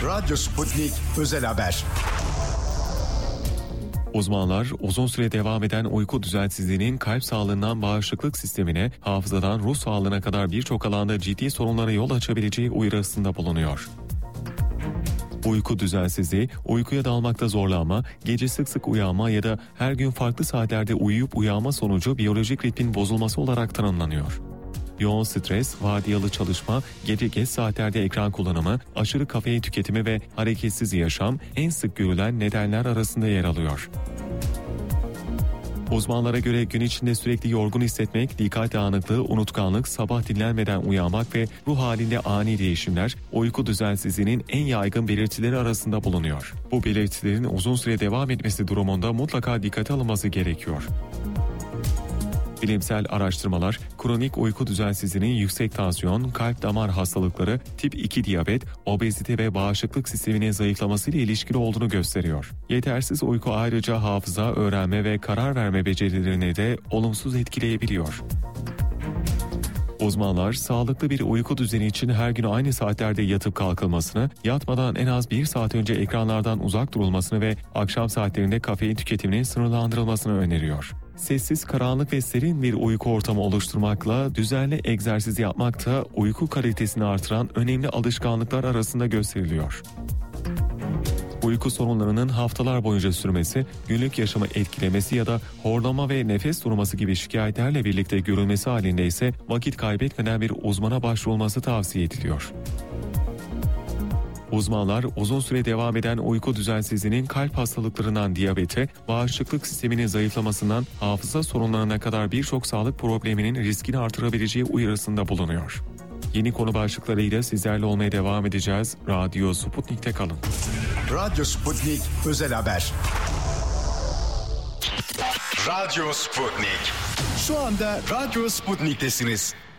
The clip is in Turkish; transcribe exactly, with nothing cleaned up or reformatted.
Radyo Sputnik Özel Haber. Uzmanlar uzun süre devam eden uyku düzensizliğinin kalp sağlığından bağışıklık sistemine, hafızadan ruh sağlığına kadar birçok alanda ciddi sorunlara yol açabileceği uyarısında bulunuyor. Uyku düzensizliği, uykuya dalmakta zorlanma, gece sık sık uyanma ya da her gün farklı saatlerde uyuyup uyanma sonucu biyolojik ritmin bozulması olarak tanımlanıyor. Yoğun stres, vardiyalı çalışma, gece geç saatlerde ekran kullanımı, aşırı kafein tüketimi ve hareketsiz yaşam en sık görülen nedenler arasında yer alıyor. Uzmanlara göre gün içinde sürekli yorgun hissetmek, dikkat dağınıklığı, unutkanlık, sabah dinlenmeden uyanmak ve ruh halinde ani değişimler uyku düzensizliğinin en yaygın belirtileri arasında bulunuyor. Bu belirtilerin uzun süre devam etmesi durumunda mutlaka dikkate alınması gerekiyor. Bilimsel araştırmalar, kronik uyku düzensizliğinin yüksek tansiyon, kalp damar hastalıkları, tip iki diyabet, obezite ve bağışıklık sisteminin zayıflamasıyla ilişkili olduğunu gösteriyor. Yetersiz uyku ayrıca hafıza, öğrenme ve karar verme becerilerini de olumsuz etkileyebiliyor. Uzmanlar, sağlıklı bir uyku düzeni için her gün aynı saatlerde yatıp kalkılmasını, yatmadan en az bir saat önce ekranlardan uzak durulmasını ve akşam saatlerinde kafein tüketiminin sınırlandırılmasını öneriyor. Sessiz, karanlık ve serin bir uyku ortamı oluşturmakla düzenli egzersiz yapmak da uyku kalitesini artıran önemli alışkanlıklar arasında gösteriliyor. Uyku sorunlarının haftalar boyunca sürmesi, günlük yaşamı etkilemesi ya da horlama ve nefes durması gibi şikayetlerle birlikte görülmesi halinde ise vakit kaybetmeden bir uzmana başvurulması tavsiye ediliyor. Uzmanlar uzun süre devam eden uyku düzensizliğinin kalp hastalıklarından diyabete, bağışıklık sisteminin zayıflamasından hafıza sorunlarına kadar birçok sağlık probleminin riskini artırabileceği uyarısında bulunuyor. Yeni konu başlıklarıyla sizlerle olmaya devam edeceğiz. Radyo Sputnik'te kalın. Radyo Sputnik Özel Haber. Radyo Sputnik. Şu anda Radyo Sputnik'tesiniz.